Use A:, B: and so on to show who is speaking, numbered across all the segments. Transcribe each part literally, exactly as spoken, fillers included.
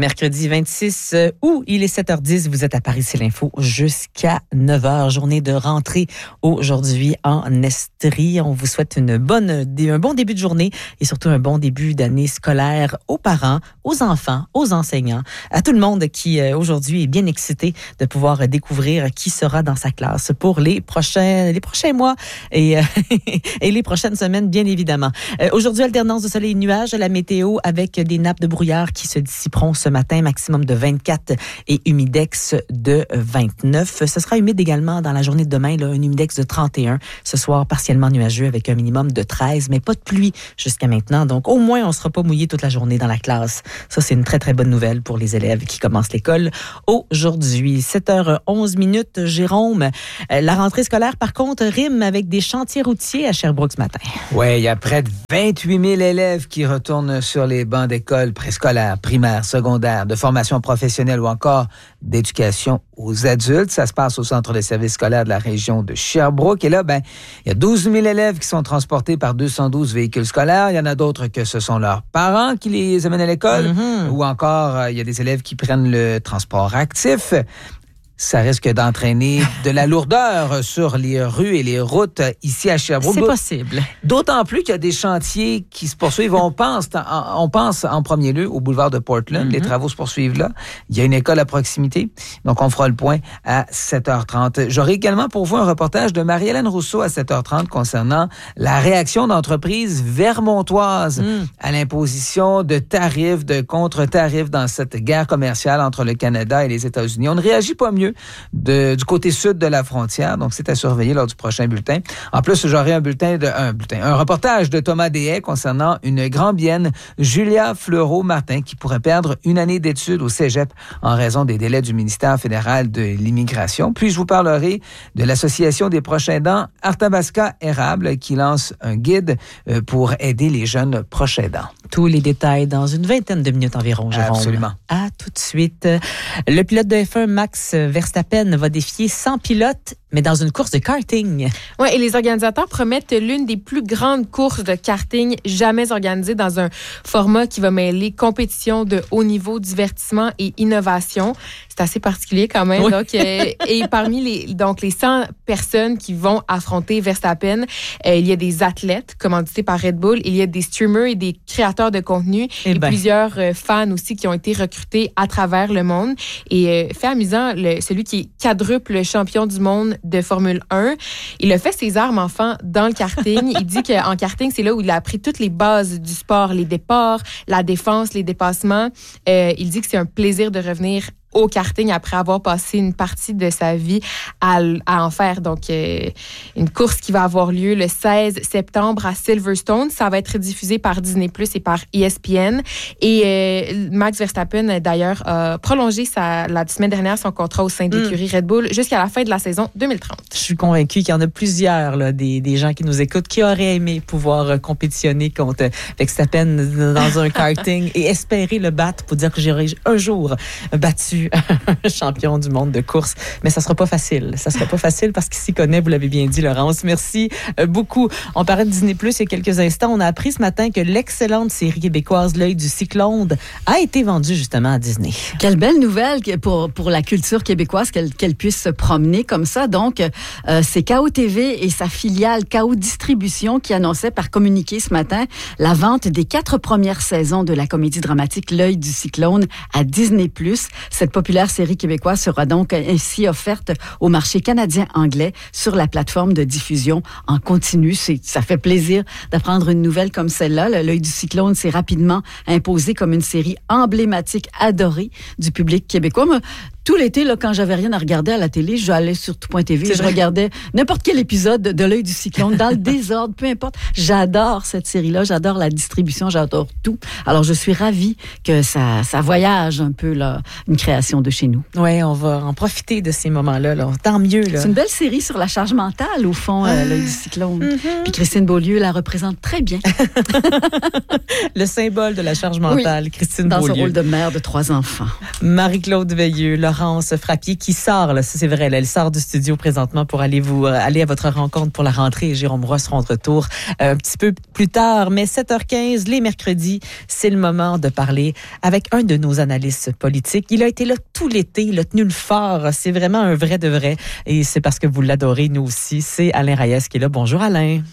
A: Mercredi vingt-six août, il est sept heures dix. Vous êtes à Paris, c'est l'info jusqu'à neuf heures. Journée de rentrée aujourd'hui en Estrie. On vous souhaite une bonne, un bon début de journée et surtout un bon début d'année scolaire aux parents, aux enfants, aux enseignants, à tout le monde qui aujourd'hui est bien excité de pouvoir découvrir qui sera dans sa classe pour les prochains, les prochains mois et, et les prochaines semaines, bien évidemment. Aujourd'hui, alternance de soleil et nuages, la météo avec des nappes de brouillard qui se dissiperont ce matin, maximum de vingt-quatre et humidex de vingt-neuf. Ce sera humide également dans la journée de demain, là, un humidex de trente et un. Ce soir, partiellement nuageux avec un minimum de treize, mais pas de pluie jusqu'à maintenant. Donc, au moins, on ne sera pas mouillé toute la journée dans la classe. Ça, c'est une très, très bonne nouvelle pour les élèves qui commencent l'école aujourd'hui. sept heures onze minutes, Jérôme. La rentrée scolaire, par contre, rime avec des chantiers routiers à Sherbrooke ce matin.
B: Oui, il y a près de vingt-huit mille élèves qui retournent sur les bancs d'école préscolaire, primaire, secondaire, de formation professionnelle ou encore d'éducation aux adultes. Ça se passe au centre de services scolaires de la région de Sherbrooke. Et là, ben, il y a douze mille élèves qui sont transportés par deux cent douze véhicules scolaires. Il y en a d'autres que ce sont leurs parents qui les amènent à l'école. Mm-hmm. Ou encore, euh, il y a des élèves qui prennent le transport actif. Ça risque d'entraîner de la lourdeur sur les rues et les routes ici à Sherbrooke.
A: C'est possible.
B: D'autant plus qu'il y a des chantiers qui se poursuivent. On pense, on pense en premier lieu au boulevard de Portland. Mm-hmm. Les travaux se poursuivent là. Il y a une école à proximité. Donc, on fera le point à sept heures trente. J'aurai également pour vous un reportage de Marie-Hélène Rousseau à sept heures trente concernant la réaction d'entreprises vermontoises mm. à l'imposition de tarifs, de contre-tarifs dans cette guerre commerciale entre le Canada et les États-Unis. On ne réagit pas mieux De, du côté sud de la frontière. Donc, c'est à surveiller lors du prochain bulletin. En plus, j'aurai un bulletin de un bulletin, un reportage de Thomas Deshaies concernant une Grambienne, Julia Fleureau-Martin, qui pourrait perdre une année d'études au cégep en raison des délais du ministère fédéral de l'immigration. Puis, je vous parlerai de l'Association des proches aidants Arthabasca Érable qui lance un guide pour aider les jeunes proches aidants.
A: Tous les détails dans une vingtaine de minutes environ, Jérôme.
B: Absolument.
A: À tout de suite. Le pilote de F un, Max Verstappen, va défier cent pilotes, mais dans une course de karting.
C: Oui, et les organisateurs promettent l'une des plus grandes courses de karting jamais organisées dans un format qui va mêler compétition de haut niveau, divertissement et innovation. C'est assez particulier quand même. Oui. Donc, euh, et parmi les, donc, les cent personnes qui vont affronter Verstappen, euh, il y a des athlètes commandités par Red Bull, il y a des streamers et des créateurs de contenu et, et ben. plusieurs euh, fans aussi qui ont été recrutés à travers le monde. Et euh, fait amusant, le, celui qui est quadruple champion du monde de Formule un, il a fait ses armes enfant dans le karting. Il dit qu'en karting, c'est là où il a appris toutes les bases du sport, les départs, la défense, les dépassements. Euh, il dit que c'est un plaisir de revenir au karting après avoir passé une partie de sa vie à, à en faire. Donc, euh, une course qui va avoir lieu le seize septembre à Silverstone. Ça va être diffusé par Disney plus et par E S P N. Et euh, Max Verstappen, d'ailleurs, a prolongé sa, la semaine dernière son contrat au sein de l'écurie mm. Red Bull jusqu'à la fin de la saison deux mille trente.
A: Je suis convaincue qu'il y en a plusieurs, là, des, des gens qui nous écoutent, qui auraient aimé pouvoir compétitionner contre Verstappen dans un karting et espérer le battre pour dire que j'aurai un jour battu champion du monde de course. Mais ça sera pas facile. Ça sera pas facile parce qu'il s'y connaît, vous l'avez bien dit, Laurence. Merci beaucoup. On parlait de Disney plus il y a quelques instants. On a appris ce matin que l'excellente série québécoise L'Œil du Cyclone a été vendue justement à Disney.
D: Quelle belle nouvelle pour, pour la culture québécoise qu'elle, qu'elle puisse se promener comme ça. Donc, euh, c'est K O T V et sa filiale K O Distribution qui annonçait par communiqué ce matin la vente des quatre premières saisons de la comédie dramatique L'Œil du Cyclone à Disney plus. Cette populaire série québécoise sera donc ainsi offerte au marché canadien-anglais sur la plateforme de diffusion en continu. C'est, ça fait plaisir d'apprendre une nouvelle comme celle-là. L'Œil du Cyclone s'est rapidement imposé comme une série emblématique, adorée du public québécois. Moi, tout l'été, là, quand j'avais rien à regarder à la télé, j'allais sur tout point T V et je regardais n'importe quel épisode de L'Œil du Cyclone dans le désordre, peu importe. J'adore cette série-là, j'adore la distribution, j'adore tout. Alors, je suis ravie que ça, ça voyage un peu, là, une création célébration de chez nous.
A: Oui, on va en profiter de ces moments-là. Là. Tant mieux. Là.
D: C'est une belle série sur la charge mentale, au fond, euh, l'œil du cyclone. Mm-hmm. Puis Christine Beaulieu la représente très bien.
A: Le symbole de la charge mentale, oui, Christine
D: dans
A: Beaulieu.
D: Dans son rôle de mère de trois enfants.
A: Marie-Claude Veilleux, Laurence Frappier qui sort, là, ça c'est vrai, là, elle sort du studio présentement pour aller vous euh, aller à votre rencontre pour la rentrée et Jérôme Roy sera de retour euh, un petit peu plus tard. Mais sept heures quinze, les mercredis, c'est le moment de parler avec un de nos analystes politiques. Il a été là tout l'été, il a tenu le fort. C'est vraiment un vrai de vrai et c'est parce que vous l'adorez, nous aussi. C'est Alain Reyes qui est là. Bonjour Alain.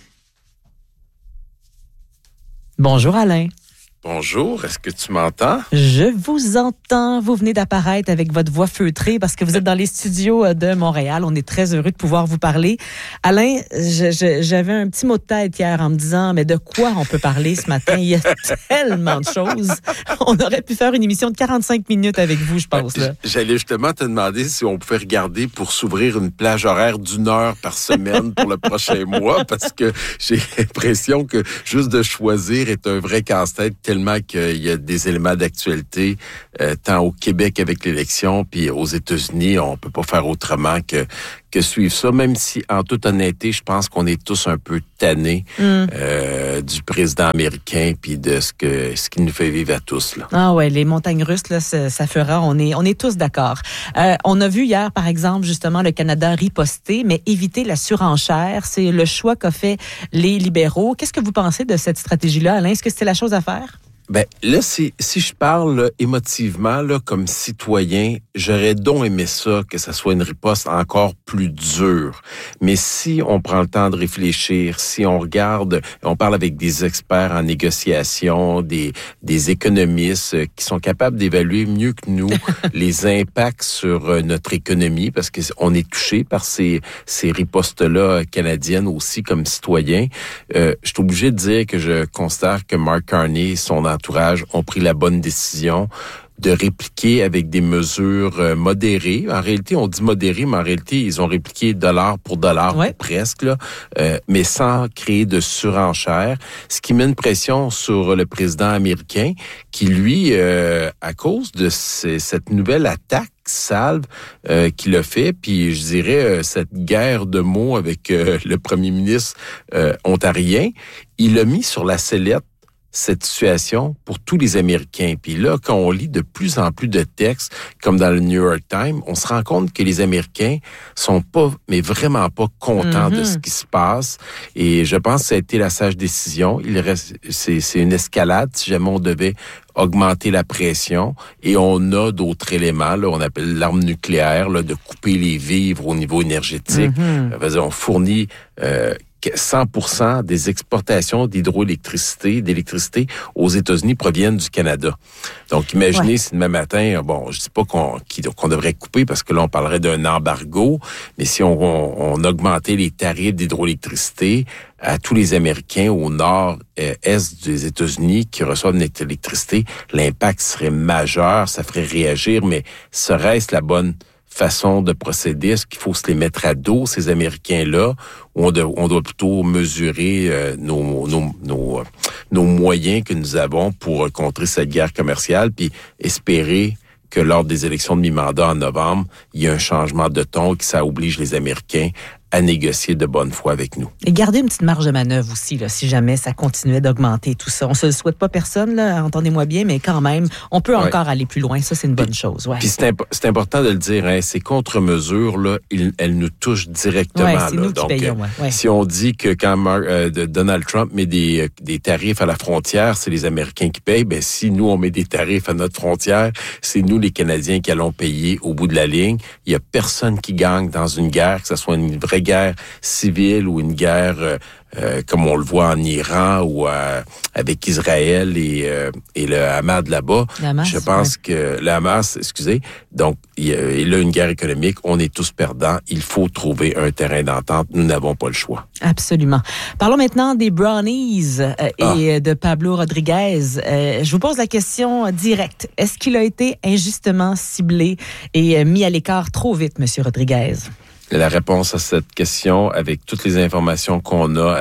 A: Bonjour Alain.
E: Bonjour, est-ce que tu m'entends?
A: Je vous entends. Vous venez d'apparaître avec votre voix feutrée parce que vous êtes dans les studios de Montréal. On est très heureux de pouvoir vous parler. Alain, je, je, j'avais un petit mot de tête hier en me disant, mais de quoi on peut parler ce matin? Il y a tellement de choses. On aurait pu faire une émission de quarante-cinq minutes avec vous, je pense. Là.
E: J'allais justement te demander si on pouvait regarder pour s'ouvrir une plage horaire d'une heure par semaine pour le prochain mois parce que j'ai l'impression que juste de choisir est un vrai casse-tête tellement qu'il y a des éléments d'actualité, euh, tant au Québec avec l'élection, puis aux États-Unis, on peut pas faire autrement que que suivre ça, même si, en toute honnêteté, je pense qu'on est tous un peu tannés mm. euh, du président américain, puis de ce que ce qu'il nous fait vivre à tous. Là.
A: Ah ouais, les montagnes russes, là, ça, ça fera, on est, on est tous d'accord. Euh, on a vu hier, par exemple, justement, le Canada riposter, mais éviter la surenchère, c'est le choix qu'a fait les libéraux. Qu'est-ce que vous pensez de cette stratégie-là, Alain? Est-ce que c'était la chose à faire?
E: Ben là, si, si je parle là, émotivement, là, comme citoyen, j'aurais donc aimé ça, que ça soit une riposte encore plus dure. Mais si on prend le temps de réfléchir, si on regarde, on parle avec des experts en négociation, des, des économistes qui sont capables d'évaluer mieux que nous les impacts sur notre économie, parce qu'on est touché par ces, ces ripostes-là canadiennes aussi comme citoyens. Euh, je suis obligé de dire que je considère que Mark Carney, son entourage ont pris la bonne décision de répliquer avec des mesures euh, modérées. En réalité, on dit modérées, mais en réalité, ils ont répliqué dollar pour dollar, ouais. presque, là, euh, mais sans créer de surenchère, ce qui met une pression sur le président américain qui, lui, euh, à cause de ces, cette nouvelle attaque salve euh, qu'il a fait, puis je dirais euh, cette guerre de mots avec euh, le premier ministre euh, ontarien, il a mis sur la sellette cette situation pour tous les Américains. Puis là, quand on lit de plus en plus de textes, comme dans le New York Times, on se rend compte que les Américains sont pas, mais vraiment pas contents mm-hmm. de ce qui se passe. Et je pense que ça a été la sage décision. Il reste, c'est, c'est une escalade si jamais on devait augmenter la pression. Et on a d'autres éléments, là, on appelle l'arme nucléaire, là, de couper les vivres au niveau énergétique. Mm-hmm. On fournit euh, cent pour cent des exportations d'hydroélectricité, d'électricité aux États-Unis proviennent du Canada. Donc, imaginez ouais. si demain matin, bon, je dis pas qu'on, qu'on devrait couper parce que là, on parlerait d'un embargo, mais si on, on, on augmentait les tarifs d'hydroélectricité à tous les Américains au nord-est des États-Unis qui reçoivent notre électricité, l'impact serait majeur, ça ferait réagir, mais serait-ce la bonne façon de procéder? Est-ce qu'il faut se les mettre à dos, ces Américains-là, ou on, de, on doit plutôt mesurer euh, nos, nos, nos, nos moyens que nous avons pour contrer cette guerre commerciale, puis espérer que lors des élections de mi-mandat en novembre, il y ait un changement de ton et que ça oblige les Américains à négocier de bonne foi avec nous.
A: Et garder une petite marge de manœuvre aussi, là, si jamais ça continuait d'augmenter tout ça. On se le souhaite pas personne, là, entendez-moi bien, mais quand même, on peut ouais. encore aller plus loin. Ça, c'est une bonne puis, chose. Ouais.
E: Puis c'est, imp- c'est important de le dire, hein, ces contre-mesures, là, ils, elles nous touchent directement.
A: Ouais, c'est
E: là.
A: nous
E: Donc,
A: qui payons, ouais. Ouais.
E: si on dit que quand Mar- euh, Donald Trump met des, des tarifs à la frontière, c'est les Américains qui payent, ben si nous, on met des tarifs à notre frontière, c'est nous, les Canadiens, qui allons payer au bout de la ligne. Il y a personne qui gagne dans une guerre, que ce soit une vraie guerre civile ou une guerre euh, euh, comme on le voit en Iran ou euh, avec Israël et, euh, et le Hamas là-bas.
A: Hamas,
E: je pense
A: ouais.
E: que le Hamas, excusez, donc il y a, il y a une guerre économique, on est tous perdants, il faut trouver un terrain d'entente, nous n'avons pas le choix.
A: Absolument. Parlons maintenant des Brownies euh,
E: ah.
A: et de Pablo Rodriguez. Euh, je vous pose la question directe. Est-ce qu'il a été injustement ciblé et euh, mis à l'écart trop vite, Monsieur Rodriguez?
E: La réponse à cette question, avec toutes les informations qu'on a, avec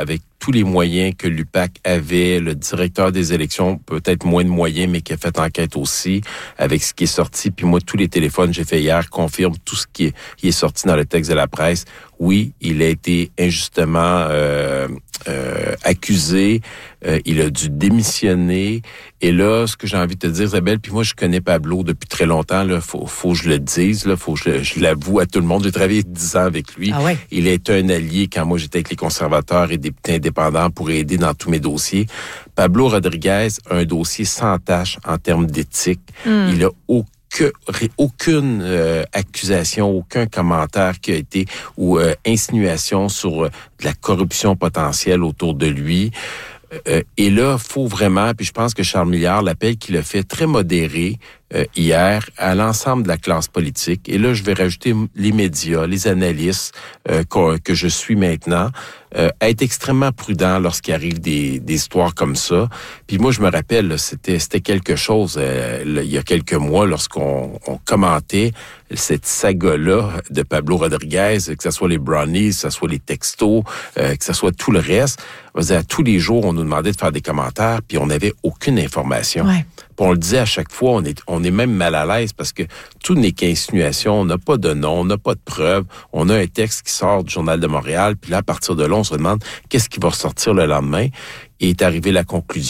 E: tous les moyens que l'U P A C avait, le directeur des élections, peut-être moins de moyens, mais qui a fait enquête aussi, avec ce qui est sorti. Puis moi, tous les téléphones que j'ai fait hier confirment tout ce qui est, qui est sorti dans le texte de la presse. Oui, il a été injustement euh, euh, accusé, euh, il a dû démissionner. Et là, ce que j'ai envie de te dire, Isabelle, puis moi, je connais Pablo depuis très longtemps, là, faut, faut que je le dise, là, faut que je, je l'avoue à tout le monde. J'ai travaillé dix ans avec lui.
A: Ah ouais.
E: Il a été un allié quand moi, j'étais avec les conservateurs et députés indépendants pour aider dans tous mes dossiers. Pablo Rodriguez a un dossier sans tâche en termes d'éthique. Mm. Il a aucun Que, aucune euh, accusation, aucun commentaire qui a été ou euh, insinuation sur euh, de la corruption potentielle autour de lui. Euh, et là, faut vraiment, puis je pense que Charles Milliard, l'appel qu'il a fait très modéré euh, hier à l'ensemble de la classe politique. Et là, je vais rajouter les médias, les analystes euh, que, que je suis maintenant, euh, à être extrêmement prudent lorsqu'il arrive des, des histoires comme ça. Puis moi, je me rappelle, là, c'était c'était quelque chose euh, là, il y a quelques mois lorsqu'on on commentait cette saga-là de Pablo Rodriguez, que ce soit les brownies, que ce soit les textos, euh, que ce soit tout le reste. On disait, à tous les jours, on nous demandait de faire des commentaires, puis on n'avait aucune information.
A: Ouais.
E: Puis on le disait à chaque fois, on est, on est même mal à l'aise parce que tout n'est qu'insinuation, on n'a pas de nom, on n'a pas de preuves. On a un texte qui sort du Journal de Montréal, puis là, à partir de là, on se demande qu'est-ce qui va ressortir le lendemain. Et est arrivée la conclusion.